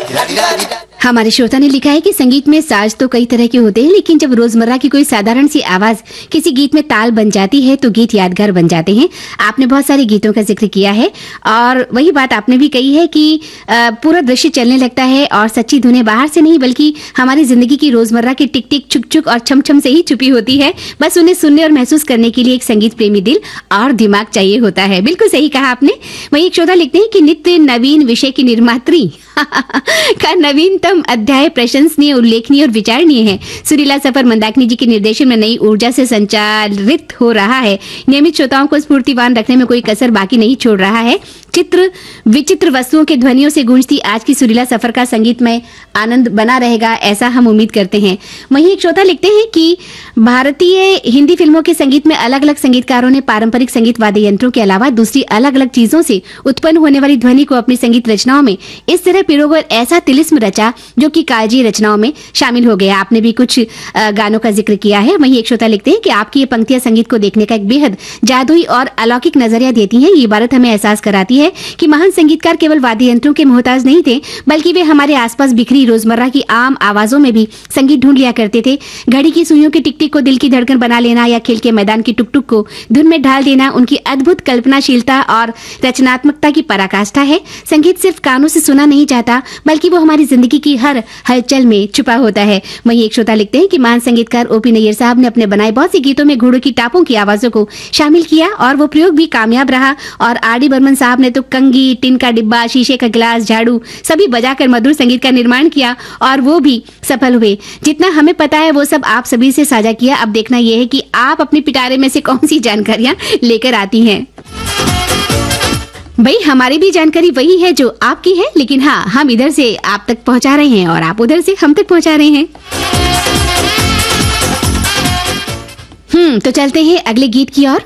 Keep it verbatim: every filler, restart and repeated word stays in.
हमारे श्रोता ने लिखा है कि संगीत में साज तो कई तरह के होते हैं, लेकिन जब रोजमर्रा की कोई साधारण सी आवाज किसी गीत में ताल बन जाती है तो गीत यादगार बन जाते हैं। आपने बहुत सारे गीतों का जिक्र किया है और वही बात आपने भी कही है कि पूरा दृश्य चलने लगता है और सच्ची धुनें बाहर से नहीं बल्कि हमारी जिंदगी की रोजमर्रा की टिक टिक चुक चुक और छम छम से ही छुपी होती है। बस उन्हें सुनने और महसूस करने के लिए एक संगीत प्रेमी दिल और दिमाग चाहिए होता है। बिल्कुल सही कहा आपने। वही एक श्रोता लिखते हैं कि नित्य नवीन विषय की निर्मात्री का नवीनतम अध्याय प्रशंसनीय, उल्लेखनीय और विचारणीय है। सुरीला सफर मंदाकिनी जी के निर्देशन में नई ऊर्जा से संचालित हो रहा है। नियमित श्रोताओं को स्फूर्तिवान रखने में कोई कसर बाकी नहीं छोड़ रहा है। चित्र विचित्र वस्तुओं के ध्वनियों से गूंजती आज की सुरीला सफर का संगीतमय आनंद बना रहेगा, ऐसा हम उम्मीद करते हैं। वहीं एक श्रोता लिखते हैं कि भारतीय हिंदी फिल्मों के संगीत में अलग अलग संगीतकारों ने पारंपरिक संगीत वाद्य यंत्रों के अलावा दूसरी अलग अलग चीजों से उत्पन्न होने वाली ध्वनि को अपनी संगीत रचनाओं में इस तरह पिरोकर ऐसा तिलिस्म रचा जो कि कालजयी रचनाओं में शामिल हो गया। आपने भी कुछ गानों का जिक्र किया है। वहीं एक श्रोता लिखते हैं कि आपकी ये पंक्तियां संगीत को देखने का एक बेहद जादुई और अलौकिक नजरिया देती हैं। ये इबारत हमें एहसास कराती है कि महान संगीतकार केवल वाद्य यंत्रों के मोहताज नहीं थे, बल्कि वे हमारे आसपास बिखरी रोजमर्रा की आम आवाजों में भी संगीत ढूंढ लिया करते थे। घड़ी की सुइयों की टिक टिक को दिल की धड़कन बना लेना या खेल के मैदान की टुक टुक को धुन में ढाल देना उनकी अद्भुत कल्पनाशीलता और रचनात्मकता की पराकाष्ठा है। संगीत सिर्फ कानों से सुना नहीं जाता, बल्कि वो हमारी जिंदगी की हर हलचल में छुपा होता है। वहीं एक श्रोता लिखते हैं कि महान संगीतकार ओपी नैयर साहब ने अपने बनाए बहुत सी गीतों में घोड़ों की टापों की आवाजों को शामिल किया और वो प्रयोग भी कामयाब रहा। और आर डी बर्मन साहब ने तो कंगी, टिन का डिब्बा, शीशे का गिलास, झाड़ू सभी बजाकर मधुर संगीत का निर्माण किया और वो भी सफल हुए। जितना हमें पता है वो सब आप सभी से साझा किया। अब देखना यह है कि आप अपने पिटारे में से कौन सी जानकारियां लेकर आती हैं। भाई हमारी भी जानकारी वही है जो आपकी है, लेकिन हाँ हम इधर से आप तक पहुंचा रहे हैं और आप उधर से हम तक पहुंचा रहे हैं। हम्म तो चलते हैं अगले गीत की ओर।